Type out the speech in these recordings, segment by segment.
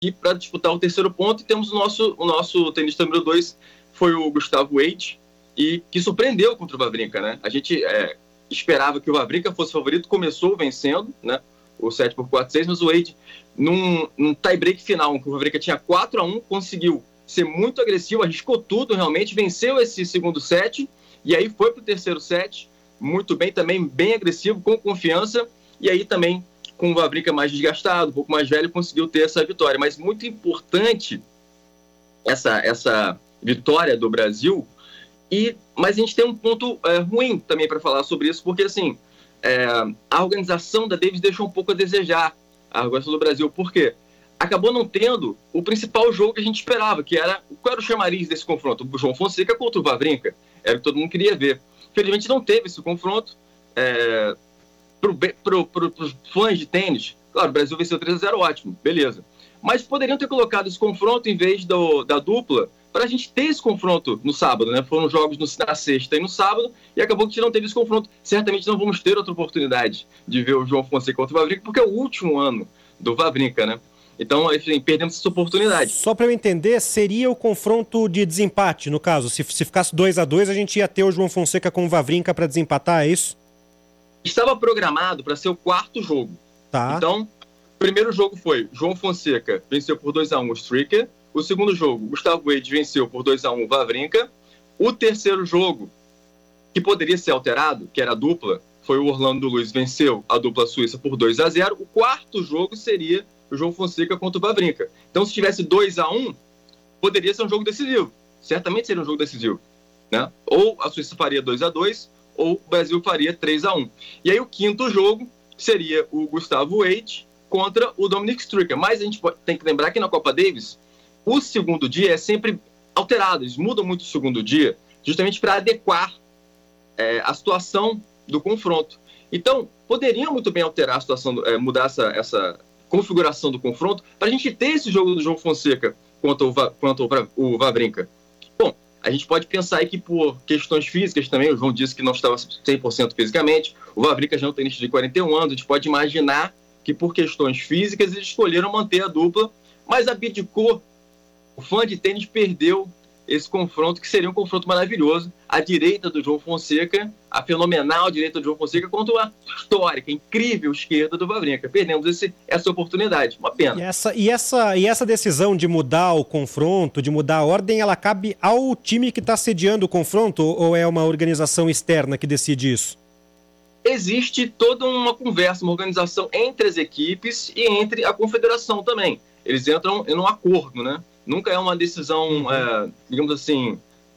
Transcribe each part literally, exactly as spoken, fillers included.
para disputar o terceiro ponto, e temos o nosso, o nosso tenista número dois, foi o Gustavo Wade, e que surpreendeu contra o Wawrinka, né? A gente é, esperava que o Wawrinka fosse favorito, começou vencendo, né? O sete por quatro a seis, mas o Wade, num, num tie-break final, que o Wawrinka tinha quatro a um, conseguiu ser muito agressivo, arriscou tudo realmente, venceu esse segundo set, e aí foi para o terceiro set, muito bem também, bem agressivo, com confiança, e aí também com o Wawrinka mais desgastado, um pouco mais velho, conseguiu ter essa vitória. Mas muito importante essa, essa vitória do Brasil, e, mas a gente tem um ponto é, ruim também para falar sobre isso, porque assim, é, a organização da Davis deixou um pouco a desejar, a organização do Brasil. Por quê? Acabou não tendo o principal jogo que a gente esperava, que era, qual era o chamariz desse confronto? O João Fonseca contra o Wawrinka, era o que todo mundo queria ver. Felizmente não teve esse confronto. É, para os fãs de tênis, claro, o Brasil venceu três a zero, ótimo, beleza. Mas poderiam ter colocado esse confronto em vez do, da dupla, para a gente ter esse confronto no sábado, né? Foram jogos no, na sexta e no sábado, e acabou que a gente não teve esse confronto. Certamente não vamos ter outra oportunidade de ver o João Fonseca contra o Wawrinka, porque é o último ano do Wawrinka, né? Então, enfim, perdemos essa oportunidade. Só para eu entender, seria o confronto de desempate, no caso? Se, se ficasse dois a dois, a gente ia ter o João Fonseca com o Wawrinka para desempatar, é isso? Estava programado para ser o quarto jogo. Tá. Então, o primeiro jogo foi João Fonseca venceu por dois a um o Stricker. O segundo jogo, Gustavo Wade venceu por dois a um o Wawrinka. O terceiro jogo, que poderia ser alterado, que era a dupla, foi o Orlando Luiz venceu a dupla suíça por dois a zero. O quarto jogo seria o João Fonseca contra o Wawrinka. Então, se tivesse dois a um, poderia ser um jogo decisivo. Certamente seria um jogo decisivo, né? Ou a Suíça faria dois a dois, ou o Brasil faria três a um. E aí o quinto jogo seria o Gustavo Wade contra o Dominic Stricker. Mas a gente tem que lembrar que na Copa Davis, o segundo dia é sempre alterado. Eles mudam muito o segundo dia, justamente para adequar é, a situação do confronto. Então, poderiam muito bem alterar a situação, é, mudar essa, essa configuração do confronto, para a gente ter esse jogo do João Fonseca contra o, contra o Wawrinka. Bom, a gente pode pensar aí que por questões físicas também, o João disse que não estava cem por cento fisicamente, o Wawrinka já é um tenista de quarenta e um anos, a gente pode imaginar que por questões físicas eles escolheram manter a dupla, mas abdicou, o fã de tênis perdeu esse confronto, que seria um confronto maravilhoso, a direita do João Fonseca, a fenomenal direita do João Fonseca, contra a histórica, incrível esquerda do Wawrinka. Perdemos esse, essa oportunidade, uma pena. E essa, e, essa, e essa decisão de mudar o confronto, de mudar a ordem, ela cabe ao time que está sediando o confronto, ou é uma organização externa que decide isso? Existe toda uma conversa, uma organização entre as equipes e entre a confederação também. Eles entram em um acordo, né? Nunca é uma decisão, uhum. é, digamos assim,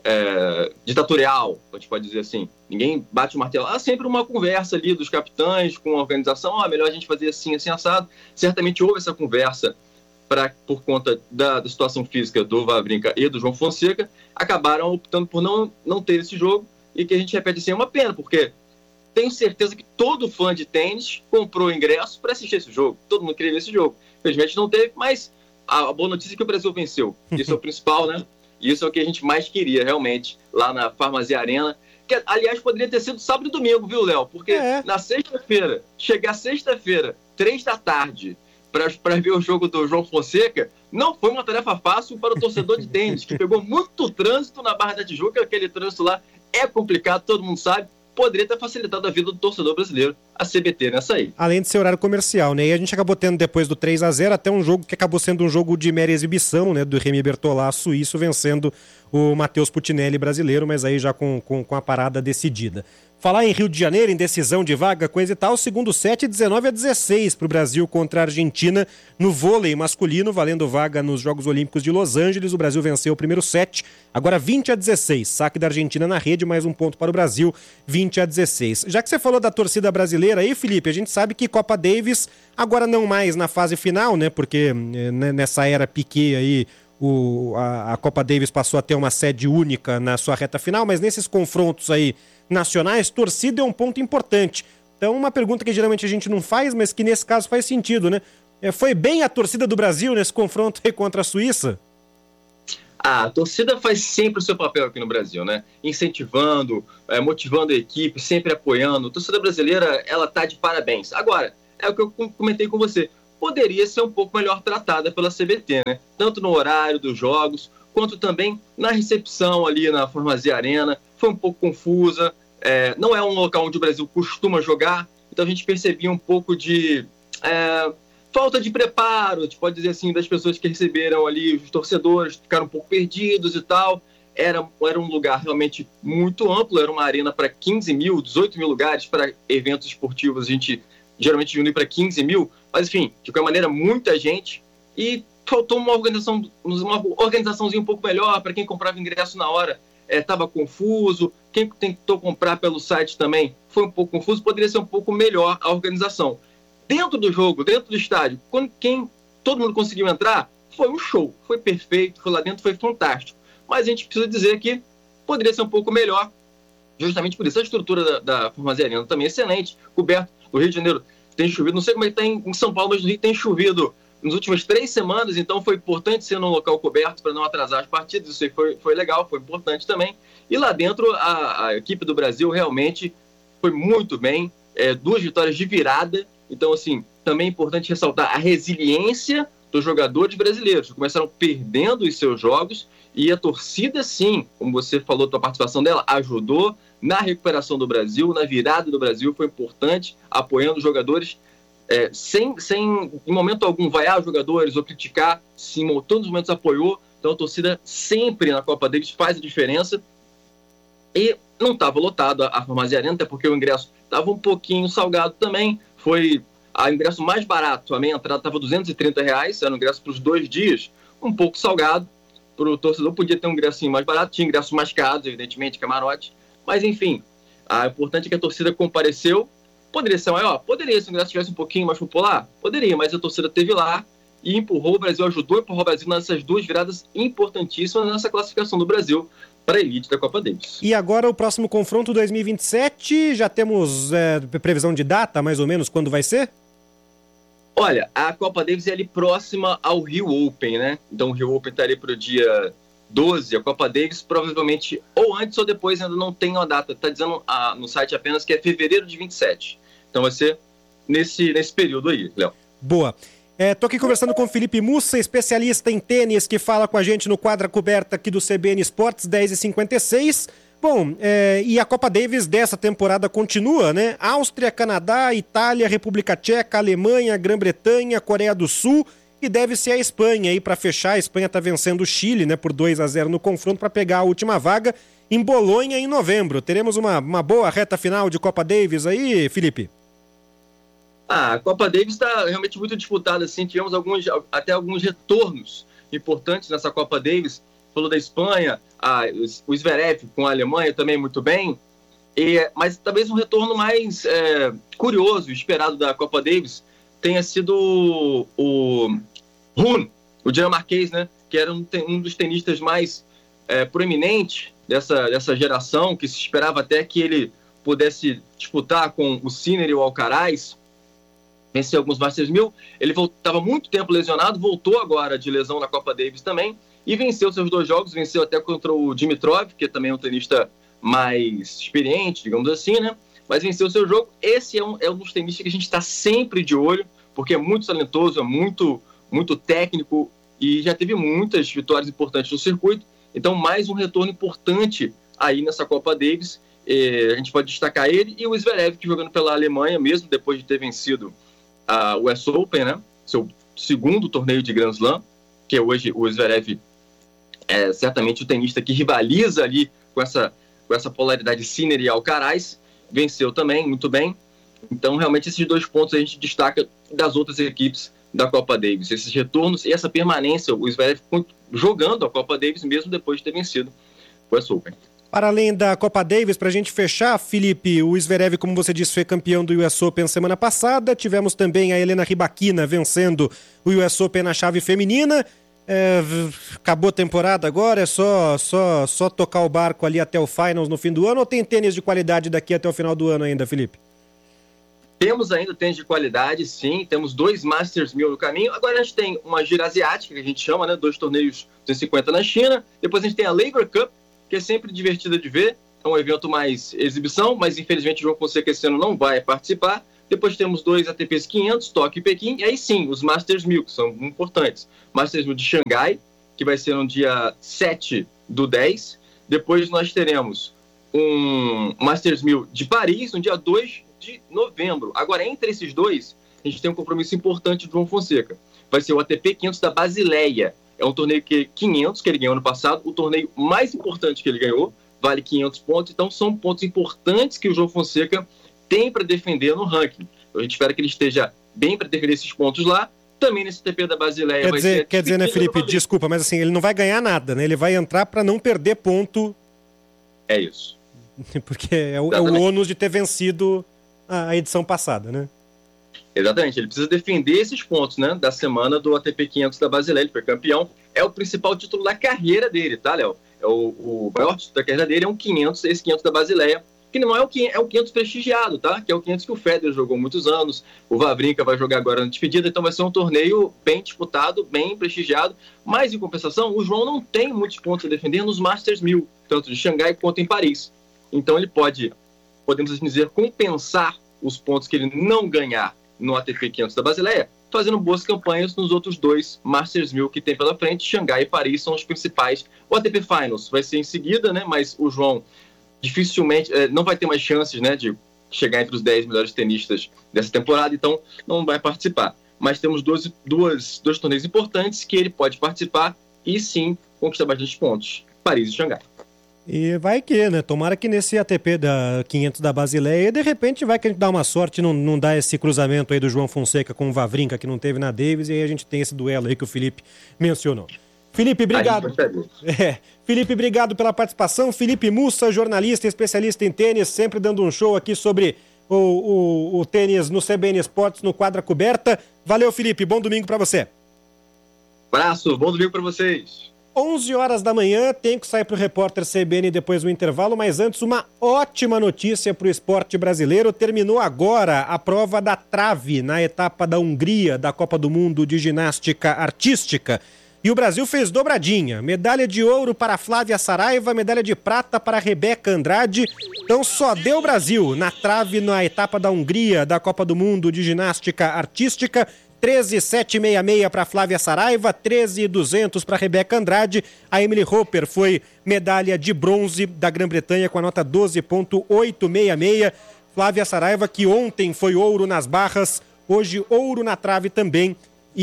é, ditatorial, a gente pode dizer assim. Ninguém bate o martelo. Há sempre uma conversa ali dos capitães com a organização. Ah, melhor a gente fazer assim, assim, assado. Certamente houve essa conversa pra, por conta da, da situação física do Wawrinka e do João Fonseca. Acabaram optando por não, não ter esse jogo, e que a gente repete assim, é uma pena, porque tenho certeza que todo fã de tênis comprou ingresso para assistir esse jogo. Todo mundo queria ver esse jogo. Infelizmente não teve, mas a boa notícia é que o Brasil venceu. Isso é o principal, né? E isso é o que a gente mais queria, realmente, lá na Farmácia Arena. Que, aliás, poderia ter sido sábado e domingo, viu, Léo? Porque é. na sexta-feira, chegar sexta-feira, três da tarde, para ver o jogo do João Fonseca, não foi uma tarefa fácil para o torcedor de tênis, que pegou muito trânsito na Barra da Tijuca. Aquele trânsito lá é complicado, todo mundo sabe. Poderia ter facilitado a vida do torcedor brasileiro, a C B T nessa aí. Além de ser horário comercial, né? E a gente acabou tendo, depois do três a zero, até um jogo que acabou sendo um jogo de mera exibição, né? Do Remy Bertolá, suíço, vencendo o Matheus Putinelli, brasileiro, mas aí já com, com, com a parada decidida. Falar em Rio de Janeiro, em decisão de vaga, coisa e tal, segundo set, dezenove a dezesseis para o Brasil contra a Argentina no vôlei masculino, valendo vaga nos Jogos Olímpicos de Los Angeles. O Brasil venceu o primeiro set, agora vinte a dezesseis, saque da Argentina na rede, mais um ponto para o Brasil, vinte a dezesseis. Já que você falou da torcida brasileira aí, Felipe, a gente sabe que Copa Davis, agora não mais na fase final, né, porque né, nessa era Piquet aí, o, a, a Copa Davis passou a ter uma sede única na sua reta final, mas nesses confrontos aí nacionais, torcida é um ponto importante. Então, uma pergunta que geralmente a gente não faz, mas que nesse caso faz sentido, né? É, foi bem a torcida do Brasil nesse confronto aí contra a Suíça? Ah, a torcida faz sempre o seu papel aqui no Brasil, né? Incentivando, é, motivando a equipe, sempre apoiando. A torcida brasileira, ela tá de parabéns. Agora, é o que eu comentei com você. poderia ser um pouco melhor tratada pela C B T, né? Tanto no horário dos jogos, quanto também na recepção ali na Farmácia Arena. Foi um pouco confusa, é, não é um local onde o Brasil costuma jogar, então a gente percebia um pouco de é, falta de preparo, a gente pode dizer assim, das pessoas que receberam ali, os torcedores ficaram um pouco perdidos e tal. Era, era um lugar realmente muito amplo, era uma arena para quinze mil, dezoito mil lugares para eventos esportivos, a gente geralmente diminui para quinze mil, mas enfim, de qualquer maneira, muita gente, e faltou uma organização, uma organizaçãozinha um pouco melhor para quem comprava ingresso na hora, estava é, confuso, quem tentou comprar pelo site também foi um pouco confuso, poderia ser um pouco melhor a organização. Dentro do jogo, dentro do estádio, quando quem, todo mundo conseguiu entrar, foi um show, foi perfeito, foi lá dentro, foi fantástico. Mas a gente precisa dizer que poderia ser um pouco melhor, justamente por isso. A estrutura da, da Farmácia Arena também é excelente, coberto. No Rio de Janeiro tem chovido, não sei como é que está em, em São Paulo, mas no Rio tem chovido nas últimas três semanas, então foi importante ser num local coberto para não atrasar as partidas, isso aí foi, foi legal, foi importante também. E lá dentro a, a equipe do Brasil realmente foi muito bem, é, duas vitórias de virada, então assim, também é importante ressaltar a resiliência dos jogadores brasileiros, que começaram perdendo os seus jogos, e a torcida, sim, como você falou, a participação dela ajudou na recuperação do Brasil, na virada do Brasil, foi importante, apoiando os jogadores, é, sem, sem, em momento algum, vaiar os jogadores ou criticar, sim, em todos os momentos apoiou. Então a torcida sempre na Copa Davis faz a diferença. E não estava lotado a Farmácia Arena, até porque o ingresso estava um pouquinho salgado também, foi o ingresso mais barato, a meia entrada estava duzentos e trinta reais, era um ingresso para os dois dias, um pouco salgado. Para o torcedor podia ter um ingressinho mais barato, tinha ingressos mais caros, evidentemente, camarote. Mas, enfim, o importante é que a torcida compareceu. Poderia ser maior? Poderia, se o ingresso tivesse um pouquinho mais popular? Poderia, mas a torcida esteve lá e empurrou o Brasil, ajudou a empurrar o Brasil nessas duas viradas importantíssimas nessa classificação do Brasil para a elite da Copa Davis. E agora o próximo confronto dois mil e vinte e sete, já temos é, previsão de data, mais ou menos, quando vai ser? Olha, a Copa Davis é ali próxima ao Rio Open, né? Então o Rio Open está ali para o dia doze, a Copa Davis provavelmente ou antes ou depois, ainda não tem uma data. Está dizendo ah, no site apenas que é fevereiro de vinte e sete. Então vai ser nesse, nesse período aí, Léo. Boa. É, tô aqui conversando com o Felipe Mussa, especialista em tênis, que fala com a gente no Quadra Coberta aqui do C B N Esportes, dez e cinquenta e seis. Bom, é, e a Copa Davis dessa temporada continua, né? Áustria, Canadá, Itália, República Tcheca, Alemanha, Grã-Bretanha, Coreia do Sul e deve ser a Espanha aí para fechar. A Espanha tá vencendo o Chile, né, por dois a zero no confronto para pegar a última vaga em Bolonha em novembro. Teremos uma, uma boa reta final de Copa Davis aí, Felipe? Ah, a Copa Davis está realmente muito disputada, assim. Tivemos alguns, até alguns retornos importantes nessa Copa Davis. Falou da Espanha, ah, o Zverev com a Alemanha também muito bem, e, mas talvez um retorno mais é, curioso, esperado da Copa Davis, tenha sido o Rune, o dinamarquês, né, que era um, um dos tenistas mais é, proeminentes dessa, dessa geração, que se esperava até que ele pudesse disputar com o Sinner e o Alcaraz, venceu alguns Masters mil, ele estava muito tempo lesionado, voltou agora de lesão na Copa Davis também, e venceu seus dois jogos, venceu até contra o Dimitrov, que também é um tenista mais experiente, digamos assim, né? Mas venceu o seu jogo. Esse é um, é um dos tenistas que a gente está sempre de olho, porque é muito talentoso, é muito, muito técnico e já teve muitas vitórias importantes no circuito. Então, mais um retorno importante aí nessa Copa Davis. É, a gente pode destacar ele e o Zverev, que jogando pela Alemanha, mesmo depois de ter vencido a U S Open, né? Seu segundo torneio de Grand Slam, que hoje o Zverev é certamente o tenista que rivaliza ali com essa, com essa polaridade Sinner e Alcaraz, venceu também, muito bem. Então, realmente, esses dois pontos a gente destaca das outras equipes da Copa Davis. Esses retornos e essa permanência, o Zverev jogando a Copa Davis mesmo depois de ter vencido o U S Open. Para além da Copa Davis, para a gente fechar, Felipe, o Zverev, como você disse, foi campeão do U S Open semana passada. Tivemos também a Helena Rybakina vencendo o U S Open na chave feminina. É, acabou a temporada agora, é só, só, só tocar o barco ali até o Finals no fim do ano, ou tem tênis de qualidade daqui até o final do ano ainda, Felipe? Temos ainda tênis de qualidade, sim, temos dois Masters mil no caminho. Agora a gente tem uma gira asiática, que a gente chama, né, dois torneios duzentos e cinquenta na China. Depois a gente tem a Laver Cup, que é sempre divertida de ver, é um evento mais exibição, mas infelizmente o João Fonseca esse ano não vai participar. Depois temos dois A T Ps quinhentos, Tóquio e Pequim. E aí sim, os Masters mil, que são importantes. Masters mil de Xangai, que vai ser no dia sete do dez. Depois nós teremos um Masters mil de Paris, no dia dois de novembro. Agora, entre esses dois, a gente tem um compromisso importante do João Fonseca. Vai ser o A T P quinhentos da Basileia. É um torneio que quinhentos que ele ganhou ano passado, o torneio mais importante que ele ganhou, vale quinhentos pontos. Então, são pontos importantes que o João Fonseca tem para defender no ranking. Então, a gente espera que ele esteja bem para defender esses pontos lá. Também nesse A T P da Basileia quer vai dizer, ser... Quer dizer, né, Felipe, desculpa, mas assim, ele não vai ganhar nada, né? Ele vai entrar para não perder ponto. É isso. Porque é o, é o ônus de ter vencido a edição passada, né? Exatamente, ele precisa defender esses pontos, né, da semana do A T P quinhentos da Basileia. Ele foi campeão, é o principal título da carreira dele, tá, Léo? É o, o maior título da carreira dele é um quinhentos, esse quinhentos da Basileia, que não é o, é o quinhentos prestigiado, tá? Que é o quinhentos que o Federer jogou muitos anos, o Wawrinka vai jogar agora na despedida, então vai ser um torneio bem disputado, bem prestigiado, mas em compensação, o João não tem muitos pontos a defender nos Masters mil, tanto de Xangai quanto em Paris. Então ele pode, podemos assim dizer, compensar os pontos que ele não ganhar no A T P quinhentos da Basileia, fazendo boas campanhas nos outros dois Masters mil que tem pela frente. Xangai e Paris são os principais. O A T P Finals vai ser em seguida, né? Mas o João dificilmente, é, não vai ter mais chances, né, de chegar entre os dez melhores tenistas dessa temporada, então não vai participar. Mas temos dois, duas, dois torneios importantes que ele pode participar e sim conquistar bastante pontos. Paris e Xangai. E vai que, né? Tomara que nesse A T P da quinhentos da Basileia, de repente vai que a gente dá uma sorte, não, não dá esse cruzamento aí do João Fonseca com o Wawrinka, que não teve na Davis, e aí a gente tem esse duelo aí que o Felipe mencionou. Felipe, obrigado. É, Felipe, obrigado pela participação. Felipe Mussa, jornalista, especialista em tênis, sempre dando um show aqui sobre o, o, o tênis no C B N Esportes, no Quadra Coberta. Valeu, Felipe. Bom domingo pra você. Abraço, bom domingo pra vocês. onze horas da manhã, tem que sair para o repórter C B N depois do intervalo, mas antes uma ótima notícia para o esporte brasileiro. Terminou agora a prova da trave na etapa da Hungria da Copa do Mundo de Ginástica Artística. E o Brasil fez dobradinha. Medalha de ouro para Flávia Saraiva, medalha de prata para Rebeca Andrade. Então só deu Brasil na trave na etapa da Hungria da Copa do Mundo de Ginástica Artística. treze mil setecentos e sessenta e seis para Flávia Saraiva, treze mil e duzentos para Rebeca Andrade. A Emily Hopper foi medalha de bronze da Grã-Bretanha com a nota doze ponto oitocentos e sessenta e seis. Flávia Saraiva, que ontem foi ouro nas barras, hoje ouro na trave também.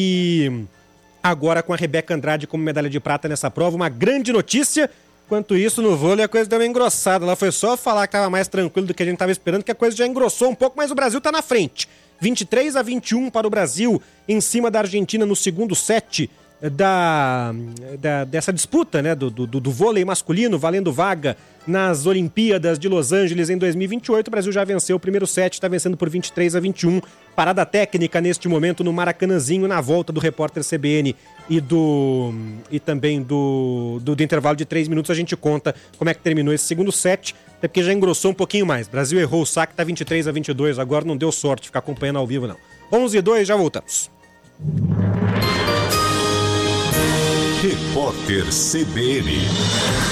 E agora com a Rebeca Andrade como medalha de prata nessa prova, uma grande notícia. Enquanto isso, no vôlei a coisa deu uma engrossada. Lá foi só falar que estava mais tranquilo do que a gente estava esperando, que a coisa já engrossou um pouco, mas o Brasil está na frente. vinte e três a vinte e um para o Brasil, em cima da Argentina no segundo set da, da, dessa disputa, né, do, do, do vôlei masculino, valendo vaga nas Olimpíadas de Los Angeles em dois mil e vinte e oito. O Brasil já venceu o primeiro set, está vencendo por vinte e três a vinte e um. Parada técnica neste momento no Maracanãzinho, na volta do repórter C B N e, do, e também do, do, do intervalo de três minutos. A gente conta como é que terminou esse segundo set, até porque já engrossou um pouquinho mais. Brasil errou o saque, está vinte e três a vinte e dois, agora não deu sorte ficar acompanhando ao vivo, não. onze e dois, já voltamos. Repórter C B N.